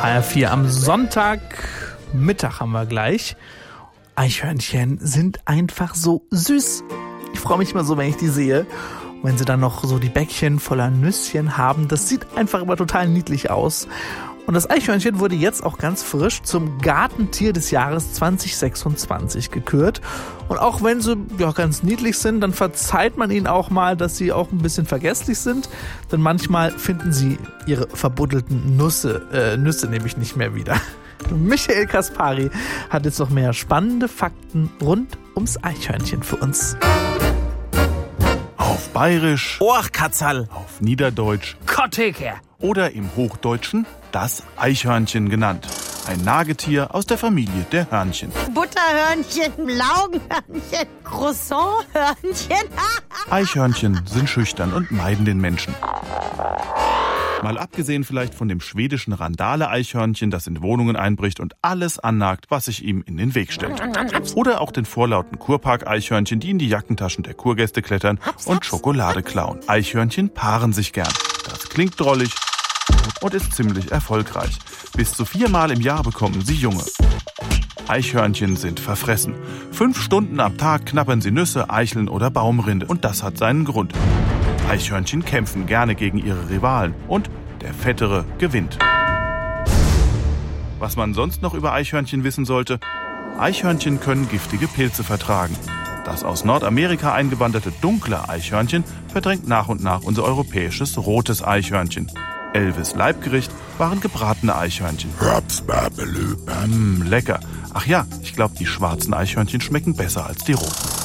HR4 am Sonntagmittag haben wir gleich. Eichhörnchen sind einfach so süß. Ich freue mich immer so, wenn ich die sehe. Und wenn sie dann noch so die Bäckchen voller Nüsschen haben, das sieht einfach immer total niedlich aus. Und das Eichhörnchen wurde jetzt auch ganz frisch zum Gartentier des Jahres 2026 gekürt. Und auch wenn sie ganz niedlich sind, dann verzeiht man ihnen auch mal, dass sie auch ein bisschen vergesslich sind. Denn manchmal finden sie ihre verbuddelten Nüsse nämlich nicht mehr wieder. Michael Kaspari hat jetzt noch mehr spannende Fakten rund ums Eichhörnchen für uns. Auf Bayerisch, Oachkatzerl, auf Niederdeutsch Kotteker oder im Hochdeutschen das Eichhörnchen genannt. Ein Nagetier aus der Familie der Hörnchen. Butterhörnchen, Laugenhörnchen, Croissanthörnchen. Eichhörnchen sind schüchtern und meiden den Menschen. Mal abgesehen vielleicht von dem schwedischen Randale-Eichhörnchen, das in Wohnungen einbricht und alles annagt, was sich ihm in den Weg stellt. Oder auch den vorlauten Kurpark-Eichhörnchen, die in die Jackentaschen der Kurgäste klettern und Schokolade klauen. Eichhörnchen paaren sich gern. Das klingt drollig und ist ziemlich erfolgreich. Bis zu 4-mal im Jahr bekommen sie Junge. Eichhörnchen sind verfressen. 5 Stunden am Tag knabbern sie Nüsse, Eicheln oder Baumrinde. Und das hat seinen Grund. Eichhörnchen kämpfen gerne gegen ihre Rivalen und der Fettere gewinnt. Was man sonst noch über Eichhörnchen wissen sollte: Eichhörnchen können giftige Pilze vertragen. Das aus Nordamerika eingewanderte dunkle Eichhörnchen verdrängt nach und nach unser europäisches rotes Eichhörnchen. Elvis' Leibgericht waren gebratene Eichhörnchen. Lecker. Ach ja, ich glaube, die schwarzen Eichhörnchen schmecken besser als die roten.